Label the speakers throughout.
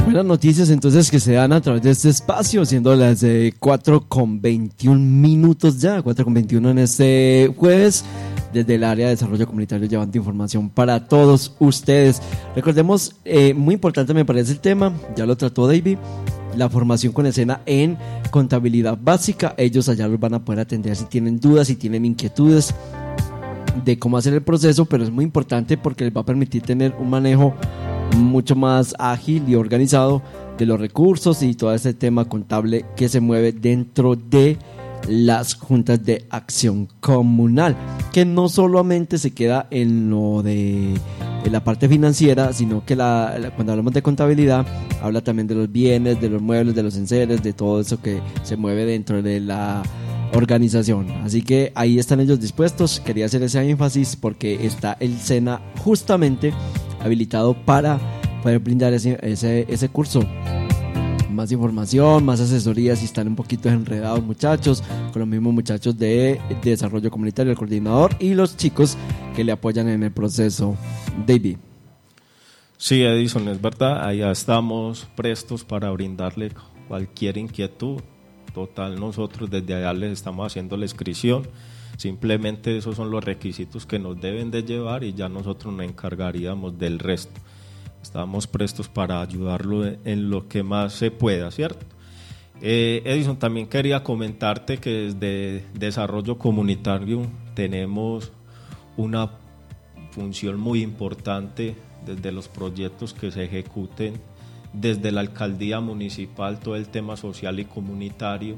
Speaker 1: Buenas noticias entonces que se dan a través de este espacio, siendo las 4:21 ya, 4:21 en este jueves, desde el área de desarrollo comunitario, llevando información para todos ustedes. Recordemos, muy importante me parece el tema, ya lo trató David, la formación con escena en contabilidad básica. Ellos allá los van a poder atender si tienen dudas, si tienen inquietudes de cómo hacer el proceso, pero es muy importante porque les va a permitir tener un manejo mucho más ágil y organizado de los recursos y todo ese tema contable que se mueve dentro de las juntas de acción comunal, que no solamente se queda en lo de la parte financiera, sino que cuando hablamos de contabilidad habla también de los bienes, de los muebles, de los enseres, de todo eso que se mueve dentro de la organización. Así que ahí están ellos dispuestos. Quería hacer ese énfasis porque está el SENA justamente habilitado para poder brindar ese curso. Más información, más asesoría si están un poquito enredados muchachos, con los mismos muchachos de desarrollo comunitario, el coordinador y los chicos que le apoyan en el proceso. David.
Speaker 2: Sí, Edison, es verdad, allá estamos prestos para brindarle cualquier inquietud. Total, nosotros desde allá les estamos haciendo la inscripción. Simplemente esos son los requisitos que nos deben de llevar y ya nosotros nos encargaríamos del resto. Estamos prestos para ayudarlo en lo que más se pueda, ¿cierto? Edison, también quería comentarte que desde Desarrollo Comunitario tenemos una función muy importante desde los proyectos que se ejecuten desde la alcaldía municipal, todo el tema social y comunitario.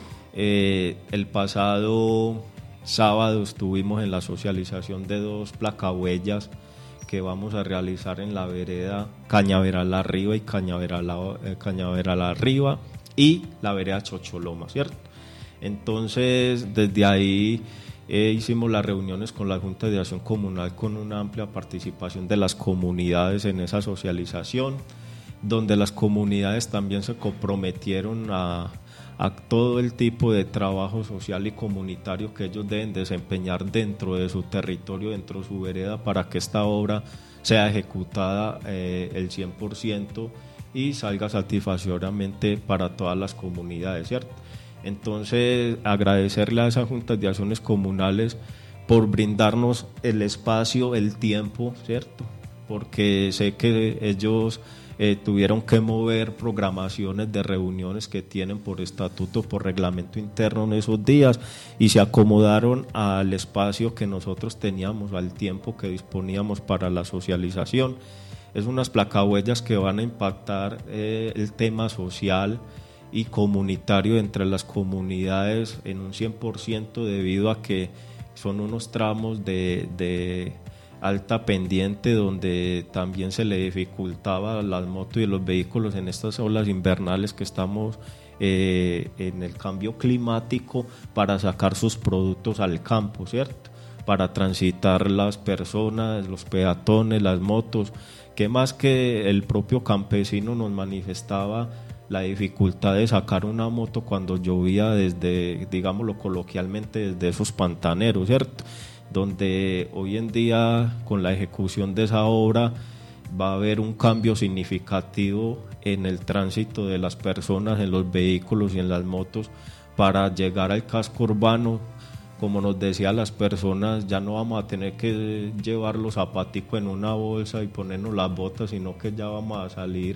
Speaker 2: El pasado sábado estuvimos en la socialización de 2 placahuellas que vamos a realizar en la vereda Cañaveral Arriba y Cañaveral Arriba y la vereda Chocholoma, ¿cierto? Entonces, desde ahí hicimos las reuniones con la Junta de Acción Comunal con una amplia participación de las comunidades en esa socialización, donde las comunidades también se comprometieron a todo el tipo de trabajo social y comunitario que ellos deben desempeñar dentro de su territorio, dentro de su vereda, para que esta obra sea ejecutada el 100% y salga satisfactoriamente para todas las comunidades, ¿cierto? Entonces, agradecerle a esas juntas de acciones comunales por brindarnos el espacio, el tiempo, ¿cierto? Porque sé que ellos tuvieron que mover programaciones de reuniones que tienen por estatuto, por reglamento interno en esos días, y se acomodaron al espacio que nosotros teníamos, al tiempo que disponíamos para la socialización. Es unas placahuellas que van a impactar el tema social y comunitario entre las comunidades en un 100%, debido a que son unos tramos de alta pendiente donde también se le dificultaba a las motos y los vehículos en estas olas invernales que estamos en el cambio climático, para sacar sus productos al campo, ¿cierto? Para transitar las personas, los peatones, las motos, que más que el propio campesino nos manifestaba la dificultad de sacar una moto cuando llovía desde, digámoslo coloquialmente, desde esos pantaneros, ¿cierto? Donde hoy en día con la ejecución de esa obra va a haber un cambio significativo en el tránsito de las personas, en los vehículos y en las motos, para llegar al casco urbano. Como nos decían las personas, ya no vamos a tener que llevar los zapaticos en una bolsa y ponernos las botas, sino que ya vamos a salir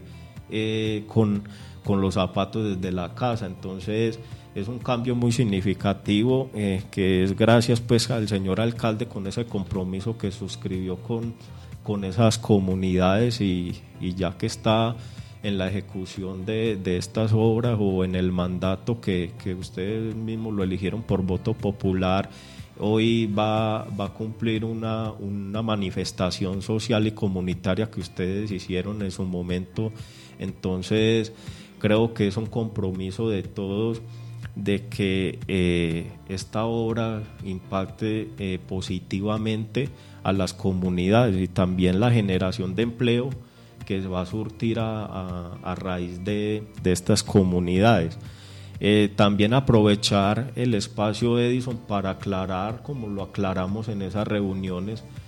Speaker 2: con los zapatos desde la casa. Entonces es un cambio muy significativo, que es gracias pues al señor alcalde, con ese compromiso que suscribió con esas comunidades, y ya que está en la ejecución de estas obras, o en el mandato que ustedes mismos lo eligieron por voto popular, hoy va a cumplir una manifestación social y comunitaria que ustedes hicieron en su momento. Entonces creo que es un compromiso de todos de que esta obra impacte positivamente a las comunidades, y también la generación de empleo que se va a surtir a raíz de estas comunidades. También aprovechar el espacio, Edison, para aclarar, como lo aclaramos en esas reuniones,